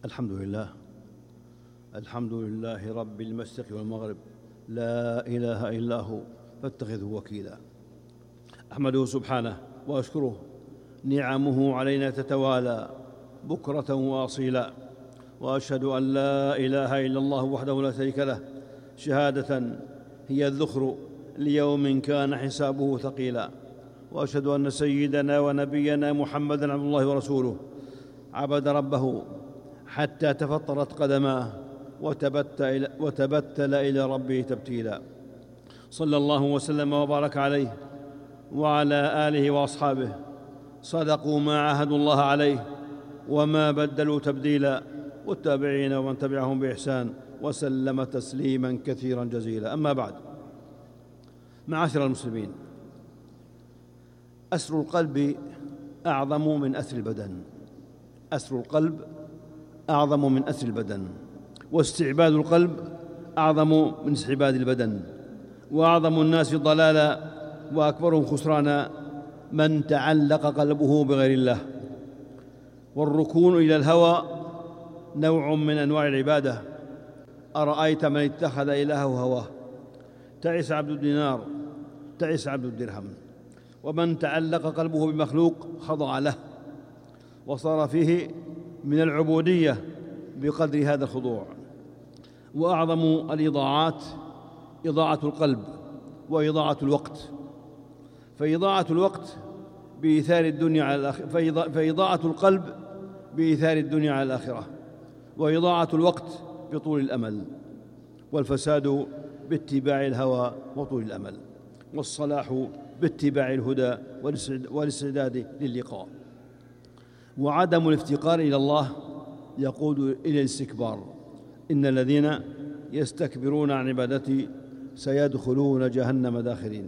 الحمد لله رب المشرق والمغرب، لا إله إلا هو فاتخذه وكيلا. أحمده سبحانه وأشكره، نعمه علينا تتوالى بكرة وأصيلا، وأشهد أن لا إله إلا الله وحده لا شريك له، شهادة هي الذخر ليوم كان حسابه ثقيلا. وأشهد أن سيدنا ونبينا محمدًا عبد الله ورسوله، عبد ربه حتى تفطرت قدماه وتبتل إلى ربه تبتيلا. صلى الله وسلم وبارك عليه وعلى آله وأصحابه، صدقوا ما عاهدوا الله عليه وما بدلوا تبديلا، والتابعين ومن تبعهم بإحسان وسلم تسليما كثيرا جزيلا. أما بعد، معاشر المسلمين، أسر القلب أعظم من أسر البدن. أسر القلب أعظم من أسر البدن، واستعباد القلب أعظم من استعباد البدن، وأعظم الناس ضلالا وأكبرهم خسرانا من تعلق قلبه بغير الله. والركون إلى الهوى نوع من أنواع العبادة. أرأيت من اتخذ إلهه هواه، تعس عبد الدينار، تعس عبد الدرهم. ومن تعلق قلبه بمخلوق خضع له، وصار فيه من العبودية بقدر هذا الخضوع. وأعظم الإضاعات إضاعة القلب وإضاعة الوقت، فإضاعة الوقت بإيثار الدنيا على الآخرة، فإضاعة القلب بإيثار الدنيا على الآخرة، وإضاعة الوقت بطول الأمل، والفساد باتباع الهوى وطول الأمل، والصلاح باتباع الهدى والاستعداد للقاء. وعدم الافتقار إلى الله يقود إلى الاستكبار. إن الذين يستكبرون عن عبادتي سيدخلون جهنم داخرين.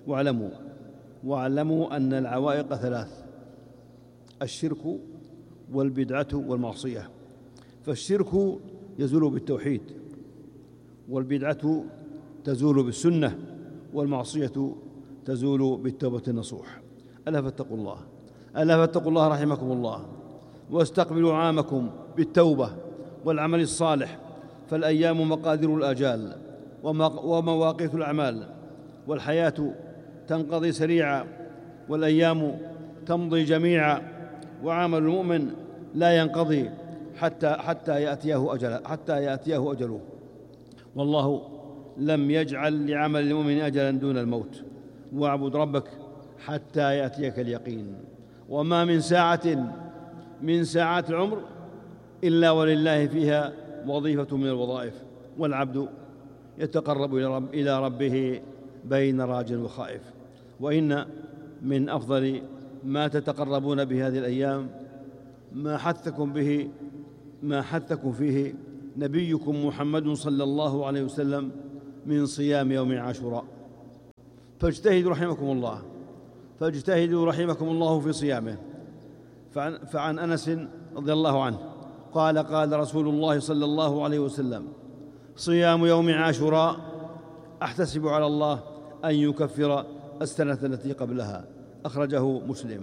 واعلموا أن العوائق ثلاث: الشرك والبدعة والمعصية. فالشرك يزول بالتوحيد، والبدعة تزول بالسنة، والمعصية تزول بالتوبة النصوح. ألا فاتقوا الله رحمكم الله، واستقبلوا عامكم بالتوبة والعمل الصالح، فالأيام مقادير الآجال ومواقيت الأعمال، والحياة تنقضي سريعا، والأيام تمضي جميعا، وعمل المؤمن لا ينقضي حتى يأتيه أجله. والله لم يجعل لعمل المؤمن أجلا دون الموت. واعبد ربك حتى يأتيك اليقين. وما من ساعات العمر إلا ولله فيها وظيفة من الوظائف، والعبد يتقرب إلى ربه بين راج وخائف. وإن من أفضل ما تتقربون به هذه الأيام ما حثكم فيه نبيكم محمد صلى الله عليه وسلم من صيام يوم عاشوراء. فاجتهدوا رحمكم الله في صيامه. فعن أنس رضي الله عنه قال رسول الله صلى الله عليه وسلم: صيام يوم عاشوراء أحتسب على الله أن يكفر السنة التي قبلها. أخرجه مسلم.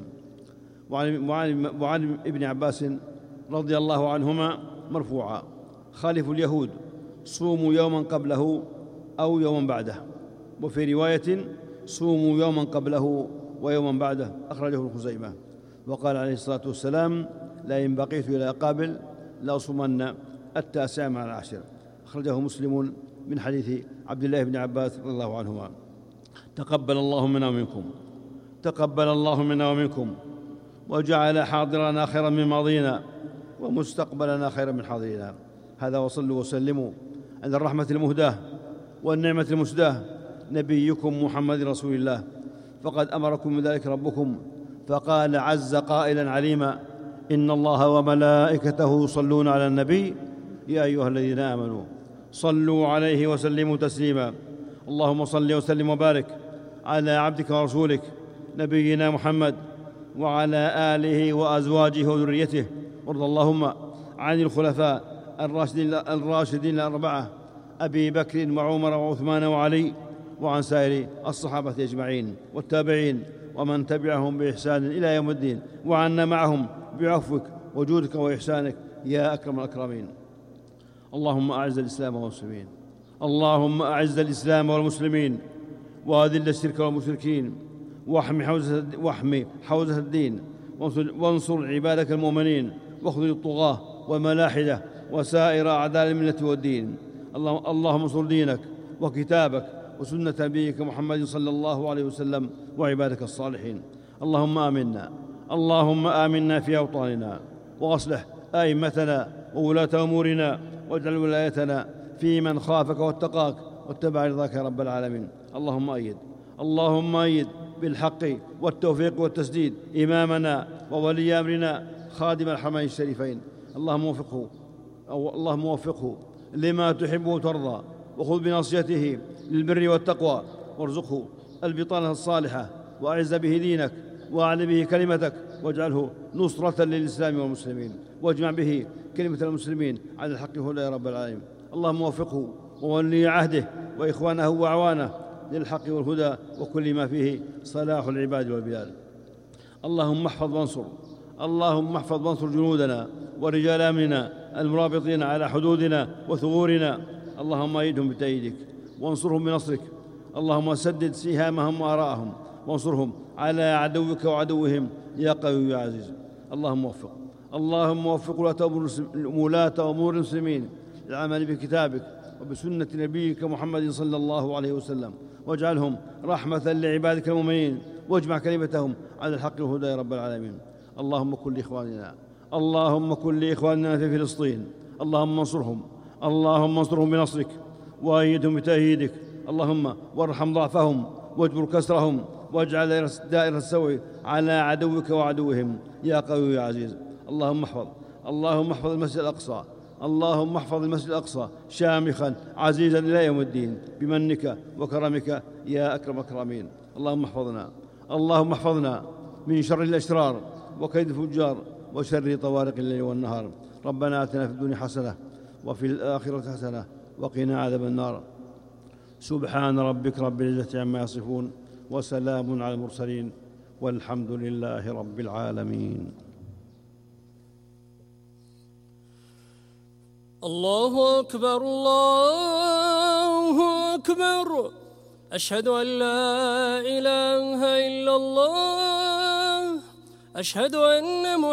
وعن ابن عباس رضي الله عنهما مرفوعا: خالفوا اليهود، صوموا يوما قبله أو يوما بعده. وفي رواية: صوموا يوما قبله ويوما بعده. أخرجه الخزيمة. وقال عليه الصلاة والسلام: لئن بقيت إلى قابل لأصومن 9 مع 10. أخرجه مسلم من حديث عبد الله بن عباس رضي الله عنهما. تقبل الله منا ومنكم، وجعل حاضرنا خيرا من ماضينا، ومستقبلنا خيرا من حاضرنا. هذا، وصلوا وسلموا على الرحمة المهداة والنعمة المسداة نبيكم محمد رسول الله، فقد أمركم بذلك ربكم، فقال عز قائلا عليما: إن الله وملائكته يصلون على النبي يا أيها الذين آمنوا صلوا عليه وسلموا تسليما. اللهم صل وسلم وبارك على عبدك ورسولك نبينا محمد وعلى آله وأزواجه وذريته. وارض اللهم عن الخلفاء الراشدين الأربعة أبي بكر وعمر وعثمان وعلي، وعن سائر الصحابة أجمعين والتابعين ومن تبعهم بإحسان إلى يوم الدين، وعنا معهم بعفوك وجودك وإحسانك يا أكرم الأكرمين. اللهم أعز الإسلام والمسلمين، اللهم أعز الإسلام والمسلمين، وأذل الشرك والمشركين، واحمي حوزة الدين، وانصر عبادك المؤمنين، واخذل الطغاة والملاحدة وسائر أعداء الملة والدين. اللهم انصر دينك وكتابك وسنة نبيك محمد صلى الله عليه وسلم وعبادك الصالحين. اللهم آمنا في أوطاننا، وأصلح أئمتنا وولاة أمورنا، واجعل ولايتنا في من خافك واتقاك واتبع رضاك يا رب العالمين. اللهم أيد بالحق والتوفيق والتسديد إمامنا وولي أمرنا خادم الحرمين الشريفين. اللهم وفقه لما تحب وترضى، وخذ بناصيته للبر والتقوى، وارزقه البطانة الصالحة، وأعز به دينك، وأعل به كلمتك، واجعله نصرة للإسلام والمسلمين، واجمع به كلمة المسلمين على الحق هدى يا رب العالمين. اللهم وفقه وولي عهده وإخوانه وأعوانه للحق والهدى وكل ما فيه صلاح العباد والبلاد. اللهم احفظ وانصر جنودنا ورجال أمننا المرابطين على حدودنا وثغورنا. اللهم أيدهم بتأييدك وانصرهم بنصرك. اللهم سدد سهامهم وآراءهم، وانصرهم على عدوك وعدوهم يا قوي يا عزيز. اللهم وفق ولاة أمور المسلمين للعمل بكتابك وبسنة نبيك محمد صلى الله عليه وسلم، واجعلهم رحمة لعبادك المؤمنين، واجمع كلمتهم على الحق والهدى يا رب العالمين. اللهم كن لإخواننا في فلسطين، اللهم انصرهم بنصرك، وأيدهم بتأييدك. اللهم وارحم ضعفهم واجبر كسرهم، واجعل دائرة السوء على عدوك وعدوهم يا قوي يا عزيز. اللهم احفظ المسجد الأقصى شامخا عزيزا إلى يوم الدين بمنك وكرمك يا أكرم الأكرمين. اللهم احفظنا من شر الأشرار وكيد الفجار وشر طوارق الليل والنهار. ربنا آتنا في الدنيا حسنة وفي الآخرة حسنة وقنا عذاب النار. سبحان ربك رب العزة عما يصفون، وسلام على المرسلين، والحمد لله رب العالمين. الله أكبر الله أكبر، أشهد أن لا إله إلا الله، أشهد أن